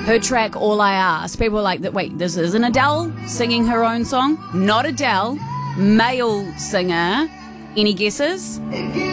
Her track, All I Ask. People were like, wait, this isn't Adele singing her own song? Not Adele. Male singer. Any guesses?